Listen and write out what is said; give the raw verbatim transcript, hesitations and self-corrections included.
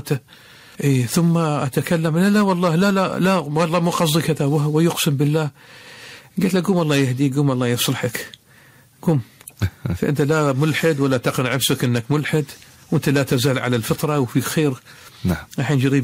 أردته. إيه ثم أتكلم، لا لا والله لا لا لا والله مو قصدي كذا، وهو يقسم بالله. قلت له قوم الله يهديك، قوم الله يصلحك، قوم. فأنت لا ملحد ولا تقنع نفسك أنك ملحد، وأنت لا تزال على الفطرة وفي خير. نعم. الحين جريب